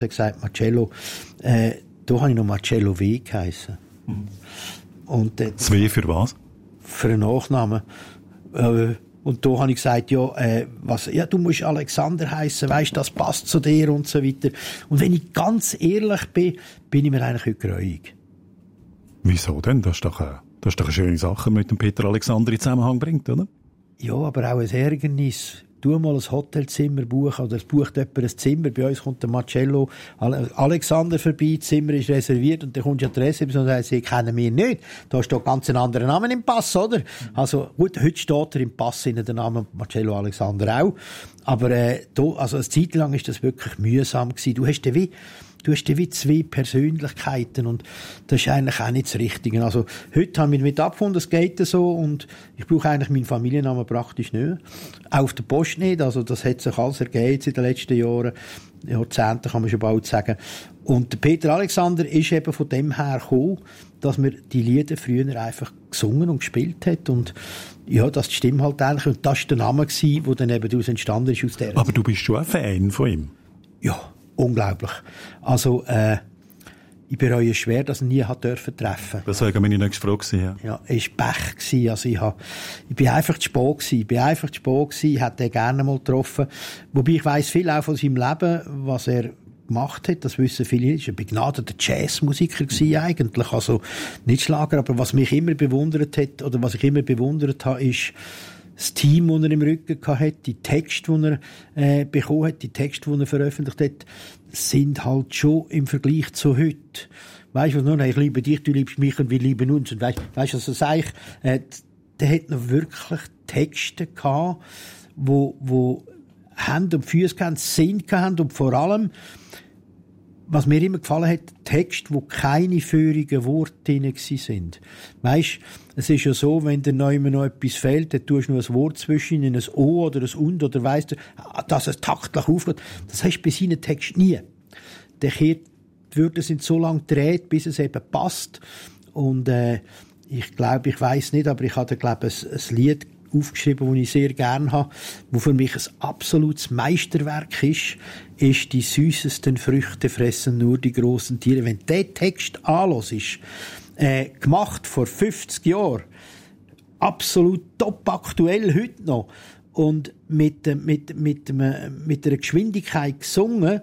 Er hat gesagt, Marcello, da habe ich noch Marcello W. geheissen. Und, das W für was? Für einen Nachnamen. Und da habe ich gesagt, du musst Alexander heissen, weisst, das passt zu dir und so weiter. Und wenn ich ganz ehrlich bin, bin ich mir eigentlich heute gräuig. Wieso denn? Das ist doch eine schöne Sache, mit dem Peter Alexander in Zusammenhang bringt, oder? Ja, aber auch ein Ärgernis. Du mal ein Hotelzimmer buchen, oder es bucht jemand ein Zimmer. Bei uns kommt der Marcello Alexander vorbei, das Zimmer ist reserviert, und dann kommt ja die Rezeption und sagt, sie kennen mich nicht. Da steht ganz ein anderer Name im Pass, oder? Also, gut, heute steht er im Pass in der Name Marcello Alexander auch. Aber, also, eine Zeit lang ist das wirklich mühsam gewesen. Du hast wie zwei Persönlichkeiten, und das ist eigentlich auch nicht das Richtige. Also, heute haben wir damit abgefunden, es geht so, und ich brauche eigentlich meinen Familiennamen praktisch nicht. Auch auf der Post nicht, also das hat sich alles ergeben in den letzten Jahren, Jahrzehnten kann man schon bald sagen. Und der Peter Alexander ist eben von dem her gekommen, dass man die Lieder früher einfach gesungen und gespielt hat, und ja, das stimmt halt eigentlich, und das war der Name gewesen, der dann eben daraus entstanden ist aus der. Aber du bist schon ein Fan von ihm? Ja. Unglaublich. Also, ich bereue schwer, dass ich ihn nie treffen durfte. Das war meine nächste Frage. Ja, es war Pech gewesen. Also, ich bin einfach zu spät gewesen. Ich hätte ihn gerne mal getroffen. Wobei ich weiss viel auch von seinem Leben, was er gemacht hat. Das wissen viele. Er war ein begnadeter Jazzmusiker gewesen, eigentlich. Also, nicht Schlager, aber was mich immer bewundert hat, oder was ich immer bewundert habe, ist, das Team, das er im Rücken hatte, die Texte, die er bekommen hat, die Texte, die er veröffentlicht hat, sind halt schon im Vergleich zu heute. Weisst du, ich liebe dich, du liebst mich und wir lieben uns. Und weisst du, also sag ich, der hat noch wirklich Texte gehabt, wo Hände und Füße hatten, Sinn hatten, und vor allem, was mir immer gefallen hat, Texte, wo keine führigen Worte drin sind. Weisst, es ist ja so, wenn dir noch immer noch etwas fehlt, dann tust du noch ein Wort zwischen ihnen, ein O oder ein Und, oder weisst du, dass es taktlich aufgeht. Das hast du bei seinen Texten nie. Der kehrt, die Wörter sind so lange gedreht, bis es eben passt. Und, ich glaube, ich weiss nicht, aber ich hatte, glaube ich, ein Lied aufgeschrieben, das ich sehr gerne habe, wo für mich ein absolutes Meisterwerk ist die süßesten Früchte fressen nur die großen Tiere. Wenn der Text anhörst, gemacht vor 50 Jahren, absolut top aktuell heute noch, und mit einer Geschwindigkeit gesungen,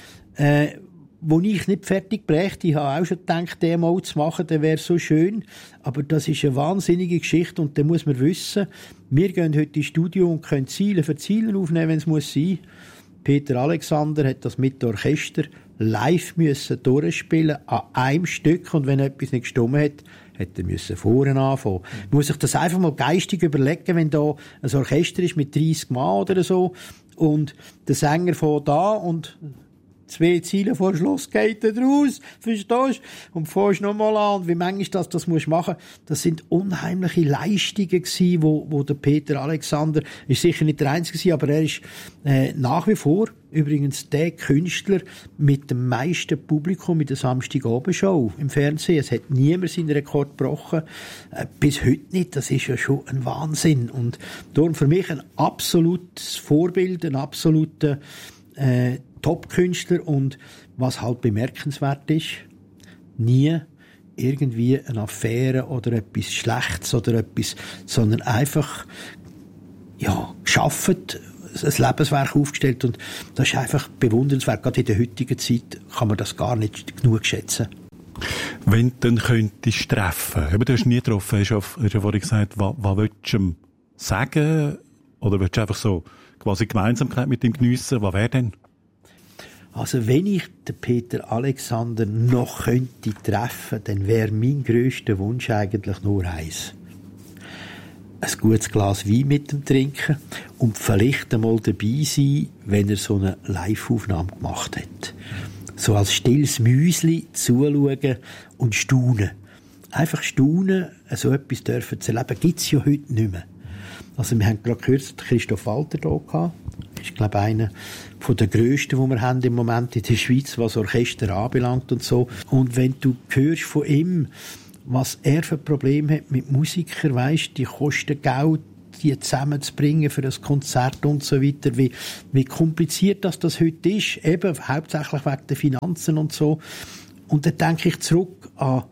wo ich nicht fertig gebracht. Ich habe auch schon gedacht, den mal zu machen, der wäre so schön. Aber das ist eine wahnsinnige Geschichte, und da muss man wissen, wir gehen heute ins Studio und können Ziele für Ziele aufnehmen, wenn es muss sein. Peter Alexander hat das mit dem Orchester live müssen durchspielen an einem Stück, und wenn etwas nicht gestimmt hat, hätte er müssen vorne anfangen. Man muss sich das einfach mal geistig überlegen, wenn da ein Orchester ist mit 30 Mann oder so, und der Sänger von da und 2 Ziele vor Schluss geht er raus, verstehst du? Und fährst nochmal an. Und wie manchmal das musst du machen. Das sind unheimliche Leistungen gewesen, wo der Peter Alexander, ist sicher nicht der Einzige gewesen, aber er ist nach wie vor übrigens der Künstler mit dem meisten Publikum in der Samstagabendshow im Fernsehen. Es hat niemand seinen Rekord gebrochen. Bis heute nicht. Das ist ja schon ein Wahnsinn. Und darum für mich ein absolutes Vorbild, ein absoluter Top-Künstler, und was halt bemerkenswert ist, nie irgendwie eine Affäre oder etwas Schlechtes oder etwas, sondern einfach, ja, geschafft, ein Lebenswerk aufgestellt, und das ist einfach bewundernswert. Gerade in der heutigen Zeit kann man das gar nicht genug schätzen. Wenn du dann könntest treffen, aber du hast nie getroffen, hast ja vorhin gesagt, was willst du ihm sagen, oder willst du einfach so quasi Gemeinsamkeit mit ihm geniessen, was wäre denn? Also wenn ich den Peter Alexander noch könnte treffen, dann wäre mein grösster Wunsch eigentlich nur eins. Ein gutes Glas Wein mit dem trinken und vielleicht einmal dabei sein, wenn er so eine Live-Aufnahme gemacht hat. So als stilles Müsli zuschauen und staunen. Einfach staunen, so etwas dürfen zu erleben, gibt's ja heute nicht mehr. Also wir haben gerade gehört, Christoph Walter da gehabt. Das ist, glaube ich, einer der grössten, die wir haben im Moment in der Schweiz, was Orchester anbelangt und so. Und wenn du hörst von ihm, was er für Probleme hat mit Musikern, weisst, die kosten Geld, die zusammenzubringen für ein Konzert und so weiter, wie kompliziert das heute ist, eben hauptsächlich wegen der Finanzen und so. Und dann denke ich zurück an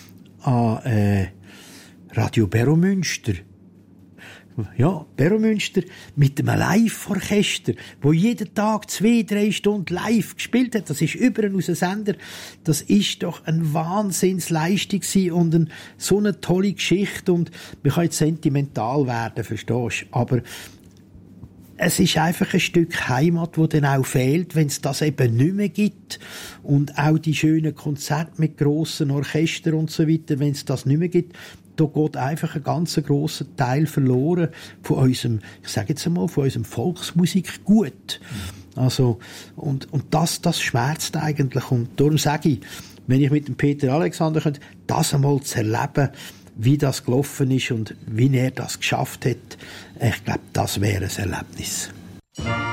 Radio Beromünster. Ja, Beromünster mit einem Live-Orchester, wo jeden Tag 2-3 Stunden live gespielt hat. Das ist überall aus dem Sender. Das ist doch eine Wahnsinnsleistung gewesen und so eine tolle Geschichte. Und man kann jetzt sentimental werden, verstehst du? Aber es ist einfach ein Stück Heimat, wo dann auch fehlt, wenn es das eben nicht mehr gibt. Und auch die schönen Konzerte mit grossen Orchestern und so weiter, wenn es das nicht mehr gibt, da geht einfach ein ganz grosser Teil verloren von unserem, ich sage jetzt einmal, von unserem Volksmusikgut. Also, und das schmerzt eigentlich. Und darum sage ich, wenn ich mit dem Peter Alexander könnte, das einmal zu erleben, wie das gelaufen ist und wie er das geschafft hat, ich glaube, das wäre ein Erlebnis.